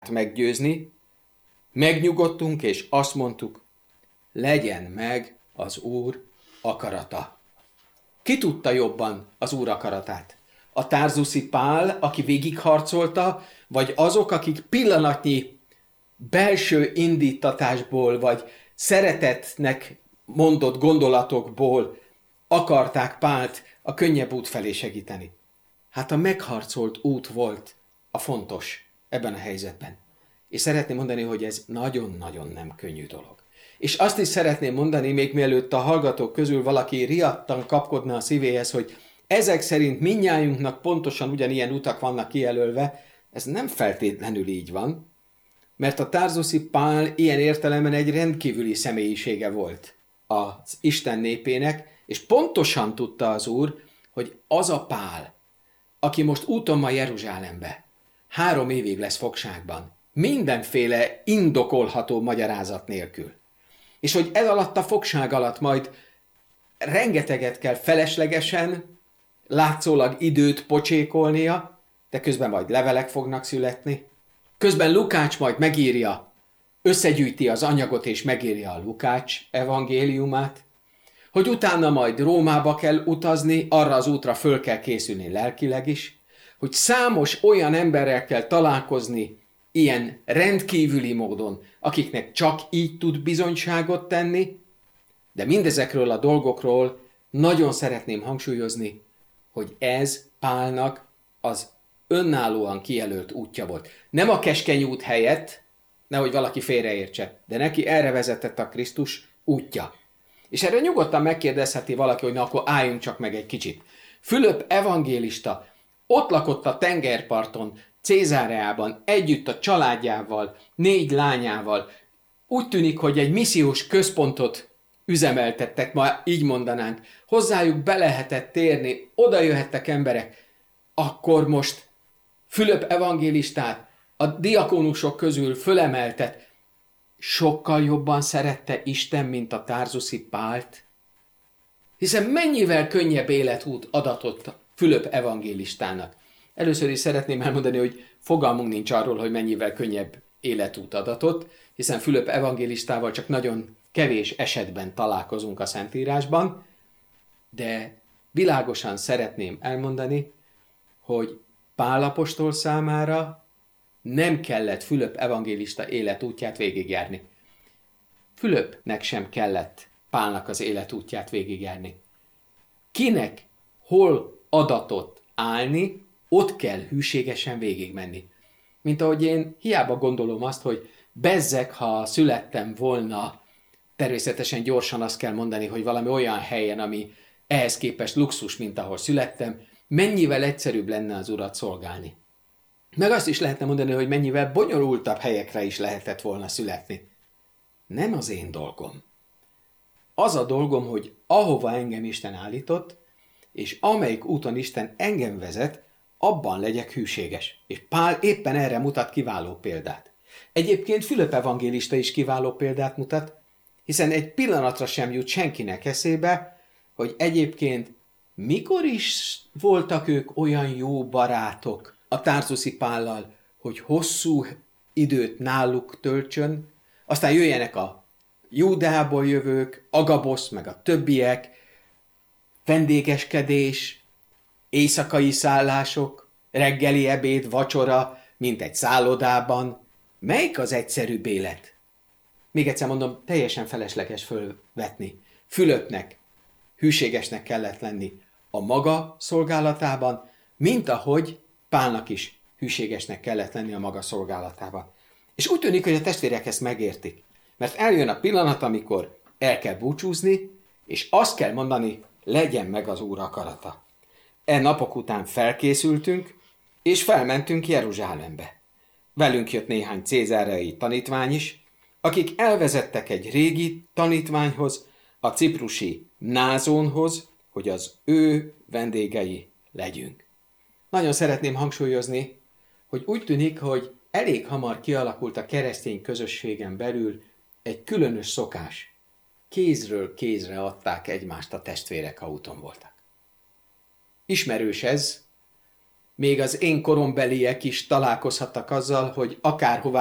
meggyőzni, megnyugodtunk és azt mondtuk, legyen meg az Úr akarata. Ki tudta jobban az Úr akaratát? A tarzuszi Pál, aki végigharcolta, vagy azok, akik pillanatnyi belső indítatásból, vagy szeretetnek mondott gondolatokból akarták Pált a könnyebb út felé segíteni? Hát a megharcolt út volt a fontos ebben a helyzetben. És szeretném mondani, hogy ez nagyon-nagyon nem könnyű dolog. És azt is szeretném mondani, még mielőtt a hallgatók közül valaki riadtan kapkodna a szívéhez, hogy ezek szerint mindnyájunknak pontosan ugyanilyen utak vannak kijelölve, ez nem feltétlenül így van, mert a tarzuszi Pál ilyen értelemben egy rendkívüli személyisége volt az Isten népének, és pontosan tudta az Úr, hogy az a Pál, aki most úton van Jeruzsálembe, 3 évig lesz fogságban, mindenféle indokolható magyarázat nélkül. És hogy ez alatt a fogság alatt majd rengeteget kell feleslegesen, látszólag időt pocsékolnia, de közben majd levelek fognak születni. Közben Lukács majd megírja, összegyűjti az anyagot és megírja a Lukács evangéliumát, hogy utána majd Rómába kell utazni, arra az útra föl kell készülni lelkileg is, hogy számos olyan emberrel kell találkozni ilyen rendkívüli módon, akiknek csak így tud bizonyságot tenni, de mindezekről a dolgokról nagyon szeretném hangsúlyozni, hogy ez Pálnak az önállóan kijelölt útja volt. Nem a keskeny út helyett, nehogy valaki félreértse, de neki erre vezetett a Krisztus útja. És erre nyugodtan megkérdezheti valaki, hogy na akkor álljunk csak meg egy kicsit. Fülöp evangélista ott lakott a tengerparton, Cézáreában, együtt a családjával, 4 lányával. Úgy tűnik, hogy egy missziós központot üzemeltettek, ma így mondanánk. Hozzájuk be lehetett térni, oda jöhettek emberek. Akkor most Fülöp evangélistát a diakónusok közül fölemeltet, sokkal jobban szerette Isten, mint a tarzuszi Pált? Hiszen mennyivel könnyebb életút adatott Fülöp evangélistának. Először is szeretném elmondani, hogy fogalmunk nincs arról, hogy mennyivel könnyebb életút adatott, hiszen Fülöp evangélistával csak nagyon kevés esetben találkozunk a Szentírásban, de világosan szeretném elmondani, hogy Pál apostol számára nem kellett Fülöp evangélista életútját végigjárni. Fülöpnek sem kellett Pálnak az életútját végigjárni. Kinek hol adatott állni, ott kell hűségesen végigmenni. Mint ahogy én hiába gondolom azt, hogy bezzeg, ha születtem volna, természetesen gyorsan azt kell mondani, hogy valami olyan helyen, ami ehhez képest luxus, mint ahol születtem, mennyivel egyszerűbb lenne az Urat szolgálni. Meg azt is lehetne mondani, hogy mennyivel bonyolultabb helyekre is lehetett volna születni. Nem az én dolgom. Az a dolgom, hogy ahova engem Isten állított, és amelyik úton Isten engem vezet, abban legyek hűséges. És Pál éppen erre mutat kiváló példát. Egyébként Fülöp evangélista is kiváló példát mutat, hiszen egy pillanatra sem jut senkinek eszébe, hogy egyébként mikor is voltak ők olyan jó barátok a tarzuszi Pállal, hogy hosszú időt náluk töltsön, aztán jöjjenek a Júdeából jövők, Agabosz, meg a többiek, vendégeskedés, éjszakai szállások, reggeli ebéd, vacsora, mint egy szállodában. Melyik az egyszerűbb élet? Még egyszer mondom, teljesen felesleges fölvetni. Fülöpnek hűségesnek kellett lenni a maga szolgálatában, mint ahogy Pálnak is hűségesnek kellett lenni a maga szolgálatában. És úgy tűnik, hogy a testvérek ezt megértik. Mert eljön a pillanat, amikor el kell búcsúzni, és azt kell mondani, legyen meg az Úr akarata. Napok után felkészültünk, és felmentünk Jeruzsálembe. Velünk jött néhány cézáreai tanítvány is, akik elvezettek egy régi tanítványhoz, a ciprusi Názónhoz, hogy az ő vendégei legyünk. Nagyon szeretném hangsúlyozni, hogy úgy tűnik, hogy elég hamar kialakult a keresztény közösségen belül egy különös szokás. Kézről kézre adták egymást a testvérek, ha úton voltak. Ismerős ez, még az én korombeliek is találkozhattak azzal, hogy akárhová